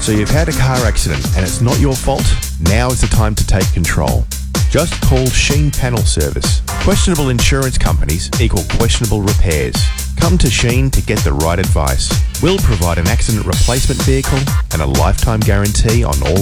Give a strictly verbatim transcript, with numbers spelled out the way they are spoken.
So you've had a car accident and it's not your fault? Now is the time to take control. Just call Sheen Panel Service. Questionable insurance companies equal questionable repairs. Come to Sheen to get the right advice. We'll provide an accident replacement vehicle and a lifetime guarantee on all